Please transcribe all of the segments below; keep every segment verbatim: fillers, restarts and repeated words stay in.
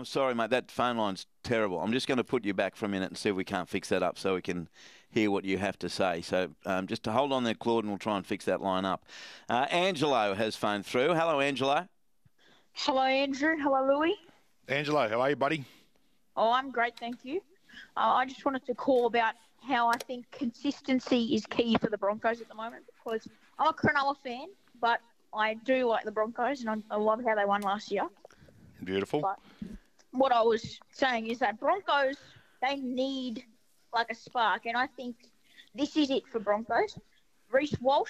I'm sorry, mate. That phone line's terrible. I'm just going to put you back for a minute and see if we can't fix that up so we can hear what you have to say. So um, just to hold on there, Claude, and we'll try and fix that line up. Uh, Angelo has phoned through. Hello, Angelo. Hello, Andrew. Hello, Louis. Angelo, how are you, buddy? Oh, I'm great, thank you. Uh, I just wanted to call about how I think consistency is key for the Broncos at the moment, because I'm a Cronulla fan, but I do like the Broncos, and I, I love how they won last year. Beautiful. But what I was saying is that Broncos, they need like a spark, and I think this is it for Broncos. Reece Walsh,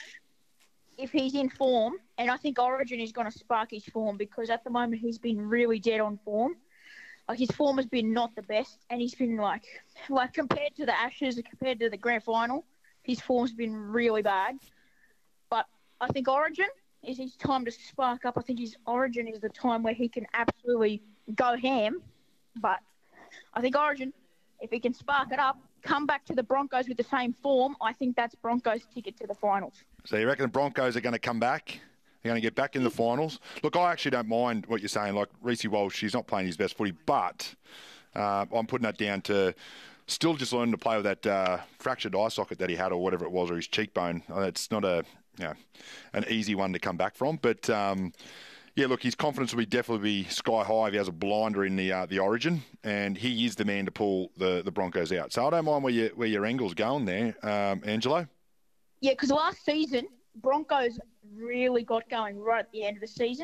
if he's in form, and I think Origin is going to spark his form, because at the moment he's been really dead on form. Like, his form has been not the best, and he's been like, like compared to the Ashes, compared to the grand final, his form's been really bad. But I think Origin is his time to spark up. I think his Origin is the time where he can absolutely go ham. But I think Origin, if he can spark it up, come back to the Broncos with the same form, I think that's Broncos' ticket to the finals. So you reckon the Broncos are going to come back? They're going to get back in the finals? Look, I actually don't mind what you're saying. Like, Reece Walsh, he's not playing his best footy, but uh, I'm putting that down to still just learning to play with that uh, fractured eye socket that he had, or whatever it was, or his cheekbone. Uh, it's not a, you know, an easy one to come back from. But, um, yeah, look, his confidence will be definitely be sky high if he has a blinder in the uh, the Origin, and he is the man to pull the, the Broncos out. So I don't mind where, you, where your angle's going there, um, Angelo. Yeah, because last season, Broncos really got going right at the end of the season.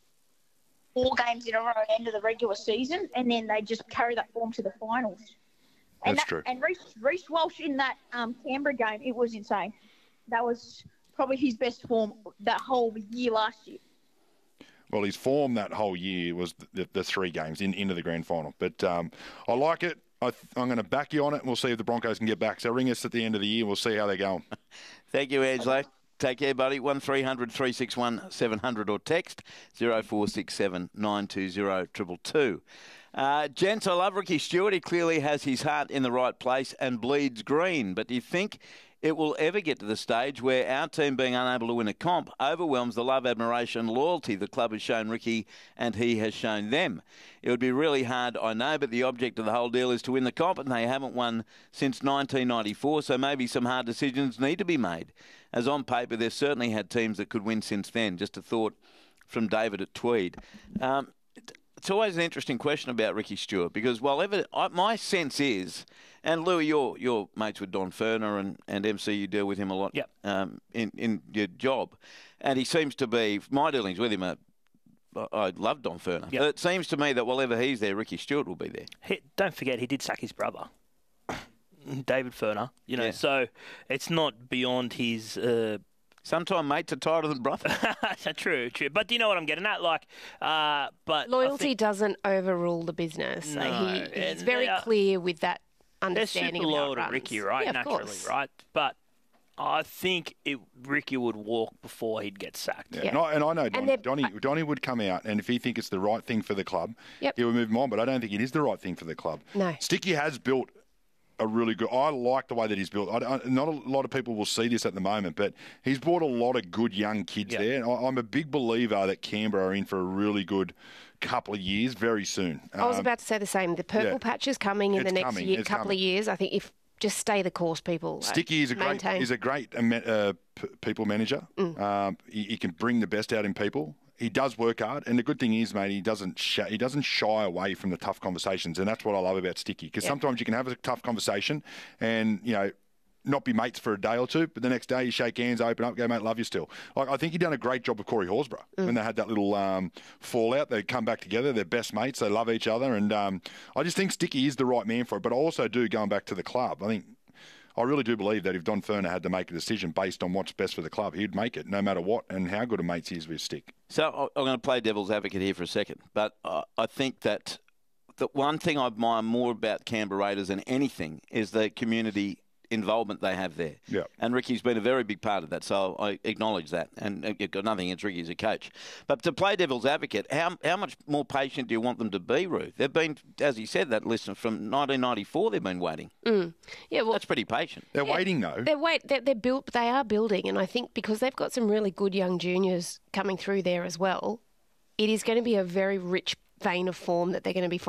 Four games in a row at the end of the regular season, and then they just carry that form to the finals. And That's that, true. And Reece, Reece Walsh in that um, Canberra game, it was insane. That was probably his best form that whole year last year. Well, his form that whole year was the, the three games in, into the grand final. But um, I like it. I th- I'm going to back you on it, and we'll see if the Broncos can get back. So ring us at the end of the year, and we'll see how they're going. Thank you, Angelo. Take care, buddy. one three hundred three six one seven hundred or text zero four six seven nine two zero two two two. Uh, gents, I love Ricky Stewart. He clearly has his heart in the right place and bleeds green. But do you think it will ever get to the stage where our team being unable to win a comp overwhelms the love, admiration, loyalty the club has shown Ricky and he has shown them? It would be really hard, I know, but the object of the whole deal is to win the comp, and they haven't won since nineteen ninety-four, so maybe some hard decisions need to be made. As on paper, they've certainly had teams that could win since then. Just a thought from David at Tweed. Um, it's always an interesting question about Ricky Stewart, because while ever, I, my sense is, and Louis, you're, you're mates with Don Ferner, and, and M C, you deal with him a lot yep. um, in, in your job, and he seems to be, my dealings with him are, I love Don Ferner. Yep. But it seems to me that wherever he's there, Ricky Stewart will be there. He, don't forget, he did sack his brother, David Ferner. You know, Yeah. so it's not beyond his. Uh, Sometimes mates are tighter than brothers. true, true. But do you know what I'm getting at? Like, uh, but loyalty think, doesn't overrule the business. No, So he, he's and very they are- clear with that They're understanding super of how loyal it to runs. Ricky, right? Yeah, of Naturally, course. right? But I think it, Ricky would walk before he'd get sacked. Yeah. Yeah. And, I, and I know Don, they're- Donny, Donny would come out, and if he think it's the right thing for the club, Yep. he would move him on. But I don't think it is the right thing for the club. No. Sticky has built a really good. I like the way that he's built. I, I, not a lot of people will see this at the moment, but he's brought a lot of good young kids Yeah. there. And I, I'm a big believer that Canberra are in for a really good couple of years very soon. I was Um, about to say the same. The purple yeah. patch is coming in It's the next coming. year, It's couple coming. of years. I think if just stay the course, people. uh, Sticky is a great maintain. is a great uh, ma- uh, p- people manager. Mm. Um, he, he can bring the best out in people. He does work hard, and the good thing is, mate, he doesn't sh- he doesn't shy away from the tough conversations, and that's what I love about Sticky. Because Yeah. sometimes you can have a tough conversation, and you know, not be mates for a day or two, but the next day you shake hands, open up, go, mate, love you still. Like, I think he done a great job with Corey Horsburgh Mm. when they had that little um, fallout. They come back together, they're best mates, they love each other, and um, I just think Sticky is the right man for it. But I also do, going back to the club, I think. I really do believe that if Don Ferner had to make a decision based on what's best for the club, he'd make it no matter what and how good a mates he is with Stick. So I'm going to play devil's advocate here for a second, but uh, I think that the one thing I admire more about Canberra Raiders than anything is the community involvement they have there. Yeah. And Ricky's been a very big part of that, so I acknowledge that. And you've got nothing against Ricky as a coach. But to play devil's advocate, how how much more patient do you want them to be, Ruth? They've been, as he said, that listen from nineteen ninety-four they've been waiting. Mm. Yeah, well, That's pretty patient. They're Yeah. waiting, though. They're wait. They're, they're built. They are building, and I think because they've got some really good young juniors coming through there as well, it is going to be a very rich vein of form that they're going to be